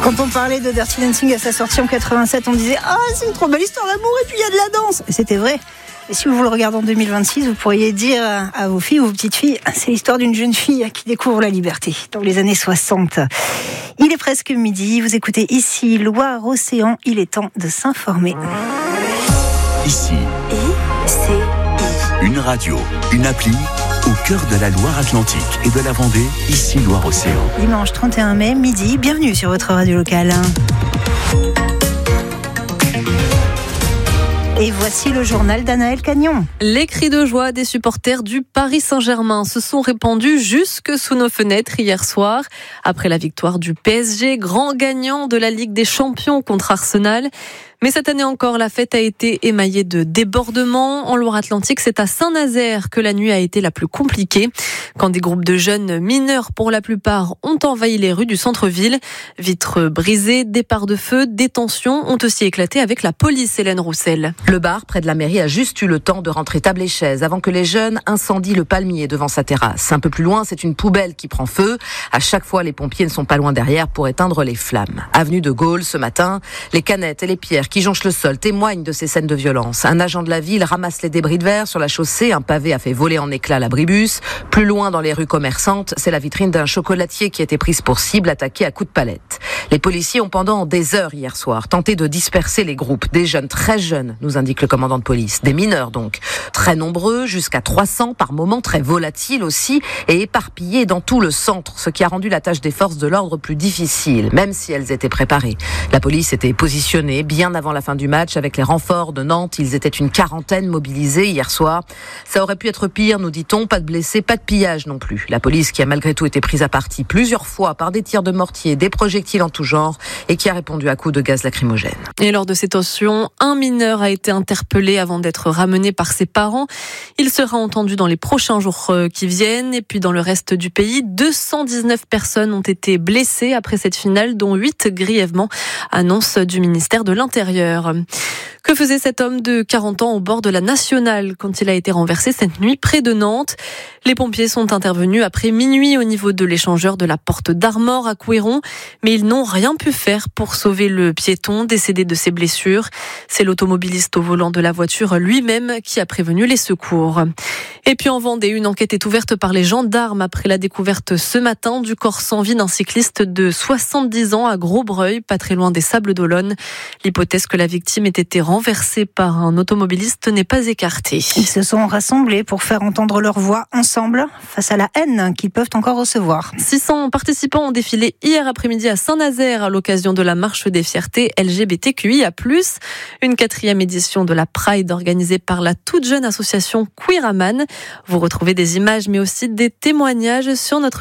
Quand on parlait de Dirty Dancing à sa sortie en 87, on disait « Ah, c'est une trop belle histoire d'amour et puis il y a de la danse !» Et c'était vrai. Et si vous le regardez en 2026, vous pourriez dire à vos filles ou vos petites filles « C'est l'histoire d'une jeune fille qui découvre la liberté dans les années 60. » Il est presque midi, vous écoutez ici Loire-Océan, il est temps de s'informer. Ici, une radio, une appli au cœur de la Loire-Atlantique et de la Vendée, ici Loire-Océan. Dimanche 31 mai, midi, bienvenue sur votre radio locale. Et voici le journal d'Anaël Cagnon. Les cris de joie des supporters du Paris Saint-Germain se sont répandus jusque sous nos fenêtres hier soir. Après la victoire du PSG, grand gagnant de la Ligue des Champions contre Arsenal. Mais cette année encore, la fête a été émaillée de débordements. En Loire-Atlantique, c'est à Saint-Nazaire que la nuit a été la plus compliquée. Quand des groupes de jeunes mineurs, pour la plupart, ont envahi les rues du centre-ville. Vitres brisées, départs de feu, détentions ont aussi éclaté avec la police, Hélène Roussel. Le bar, près de la mairie, a juste eu le temps de rentrer table et chaise avant que les jeunes incendient le palmier devant sa terrasse. Un peu plus loin, c'est une poubelle qui prend feu. À chaque fois, les pompiers ne sont pas loin derrière pour éteindre les flammes. Avenue de Gaulle, ce matin, les canettes et les pierres qui jonchent le sol témoignent de ces scènes de violence. Un agent de la ville ramasse les débris de verre sur la chaussée. Un pavé a fait voler en éclats l'abribus. Plus loin, dans les rues commerçantes, c'est la vitrine d'un chocolatier qui a été prise pour cible, attaquée à coups de palette. Les policiers ont pendant des heures hier soir tenté de disperser les groupes. Des jeunes, très jeunes, nous indique le commandant de police. Des mineurs donc. Très nombreux, jusqu'à 300 par moment, très volatiles aussi, et éparpillés dans tout le centre, ce qui a rendu la tâche des forces de l'ordre plus difficile, même si elles étaient préparées. La police était positionnée bien avant la fin du match avec les renforts de Nantes. Ils étaient une quarantaine mobilisés hier soir. Ça aurait pu être pire, nous dit-on. Pas de blessés, pas de pillage non plus. La police qui a malgré tout été prise à partie plusieurs fois par des tirs de mortier, des projectiles en tout genre, et qui a répondu à coups de gaz lacrymogène. Et lors de ces tensions, un mineur a été interpellé avant d'être ramené par ses parents. Il sera entendu dans les prochains jours qui viennent. Et puis dans le reste du pays, 219 personnes ont été blessées après cette finale, dont 8 grièvement, annonce du ministère de l'Intérieur. Que faisait cet homme de 40 ans au bord de la Nationale quand il a été renversé cette nuit près de Nantes? Les pompiers sont intervenus après minuit au niveau de l'échangeur de la Porte d'Armor à Couéron, mais ils n'ont rien pu faire pour sauver le piéton décédé de ses blessures. C'est l'automobiliste au volant de la voiture lui-même qui a prévenu les secours. Et puis en Vendée, une enquête est ouverte par les gendarmes après la découverte ce matin du corps sans vie d'un cycliste de 70 ans à Grosbreuil, pas très loin des Sables d'Olonne. L'hypothèse que la victime ait été renversée par un automobiliste n'est pas écartée. Ils se sont rassemblés pour faire entendre leur voix ensemble face à la haine qu'ils peuvent encore recevoir. 600 participants ont défilé hier après-midi à Saint-Nazaire à l'occasion de la marche des fiertés LGBTQIA+, une 4e édition de la Pride organisée par la toute jeune association Queeraman. Vous retrouvez des images mais aussi des témoignages sur notre